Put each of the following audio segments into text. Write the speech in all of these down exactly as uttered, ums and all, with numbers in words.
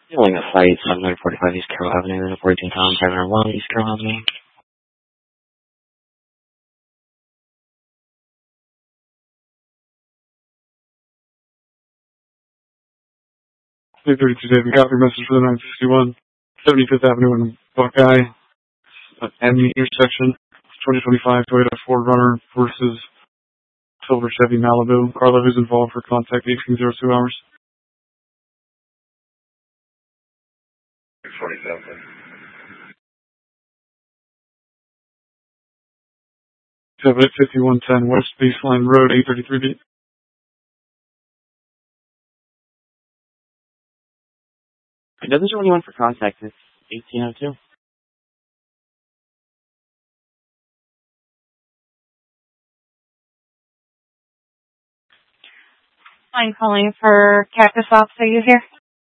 Dealing a fight, seven forty-five East Carroll Avenue, forty-two Town, seven oh one East Carroll Avenue. eight thirty-two David, got your message for the nine sixty-one, seventy-fifth Avenue in Buckeye, and the intersection, twenty twenty-five Toyota four Runner versus Silver Chevy Malibu. Carla, who's involved for contact eighteen oh two hours. six forty-seven. seven at fifty-one ten West Baseline Road, eight thirty-three B. I know there's only one for contact. It's eighteen oh two. I'm calling for Cactus Ops. Are you here?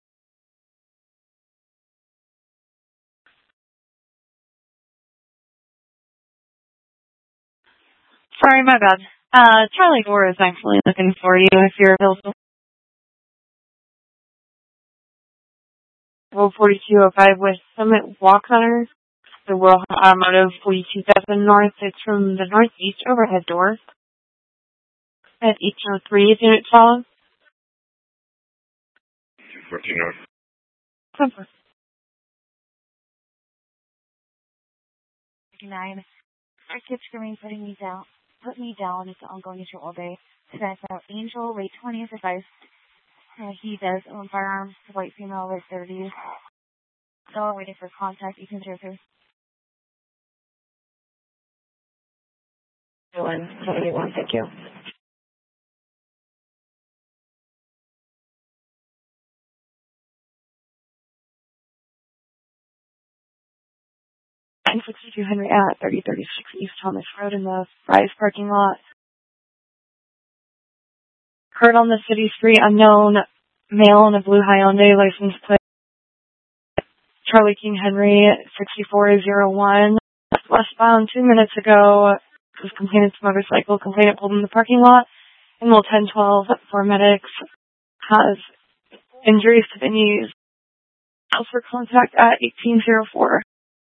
Sorry, my bad. Uh, Charlie Gore is actually looking for you if you're available. Roll forty-two oh five West Summit Walk Center. The World Automotive forty-two thousand North. It's from the northeast overhead door. At eighteen oh three, is unit follow? fourteen North. Simple. Nine. Our kid screaming, putting me down. Put me down. It's an ongoing issue all day. That's out Angel, late twenties, advice. Uh, he does own firearms. White female, late thirties. Still waiting for contact. You can hear her. one seventy-one, thank you. nine sixty-two Henry at thirty thirty-six East Thomas Road in the Fry's parking lot. Heard on the city street, unknown male in a blue Hyundai license plate. Charlie King Henry, sixty-four oh one. Westbound two minutes ago. Was complainant's motorcycle. Complainant pulled in the parking lot. And will ten twelve for medics. Has injuries to the knees. House for contact at eighteen oh four.